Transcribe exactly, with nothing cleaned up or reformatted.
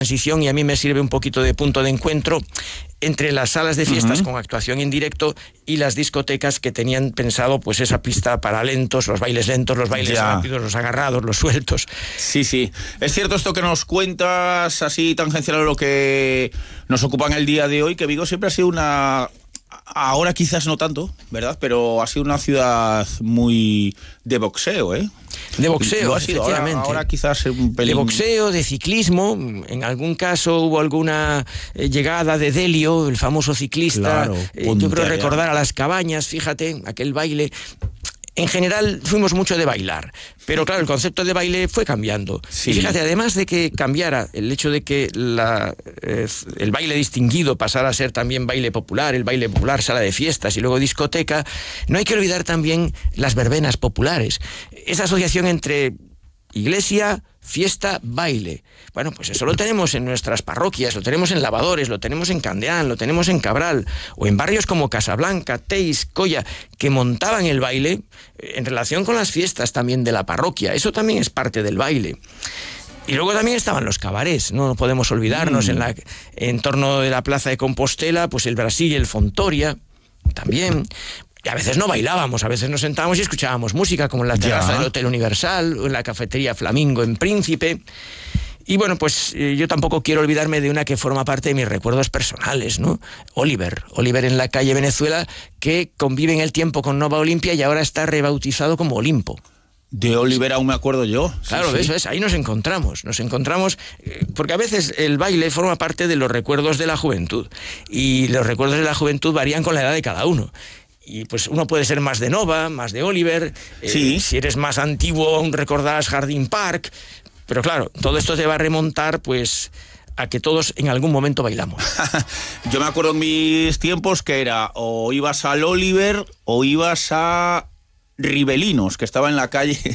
transición y a mí me sirve un poquito de punto de encuentro entre las salas de fiestas uh-huh. con actuación en directo y las discotecas que tenían pensado pues esa pista para lentos, los bailes lentos, los bailes ya. rápidos, los agarrados, los sueltos. Sí, sí. Es cierto esto que nos cuentas, así tangencial a lo que nos ocupa en el día de hoy, que Vigo siempre ha sido una... Ahora quizás no tanto, ¿verdad? Pero ha sido una ciudad muy de boxeo, ¿eh? De boxeo, lo ha sido. efectivamente. Ahora, ahora quizás un pelín... De boxeo, de ciclismo. En algún caso hubo alguna eh, llegada de Delio, el famoso ciclista. Claro, eh, yo creo recordar a las Cabañas, fíjate, aquel baile... En general fuimos mucho de bailar, pero claro, el concepto de baile fue cambiando. Sí. Y fíjate, además de que cambiara el hecho de que la, eh, el baile distinguido pasara a ser también baile popular, el baile popular, sala de fiestas y luego discoteca, no hay que olvidar también las verbenas populares. Esa asociación entre iglesia, fiesta, baile. Bueno, pues eso lo tenemos en nuestras parroquias, lo tenemos en Lavadores, lo tenemos en Candeán, lo tenemos en Cabral, o en barrios como Casablanca, Teis, Colla, que montaban el baile en relación con las fiestas también de la parroquia. Eso también es parte del baile. Y luego también estaban los cabarets, no podemos olvidarnos, mm. en la en torno de la Plaza de Compostela, pues el Brasil y el Fontoria, también... Y a veces no bailábamos, a veces nos sentábamos y escuchábamos música, como en la terraza ya. del Hotel Universal, o en la cafetería Flamingo en Príncipe. Y bueno, pues eh, yo tampoco quiero olvidarme de una que forma parte de mis recuerdos personales, ¿no? Oliver, Oliver en la calle Venezuela, que convive en el tiempo con Nova Olimpia y ahora está rebautizado como Olimpo. De Oliver aún me acuerdo yo. Claro, sí, eso sí. es, ahí nos encontramos, nos encontramos, eh, porque a veces el baile forma parte de los recuerdos de la juventud, y los recuerdos de la juventud varían con la edad de cada uno. Y pues uno puede ser más de Nova, más de Oliver, eh, sí. si eres más antiguo aún recordarás Jardín Park, pero claro, todo esto te va a remontar pues a que todos en algún momento bailamos. Yo me acuerdo en mis tiempos que era o ibas al Oliver o ibas a Ribelinos, que estaba en la calle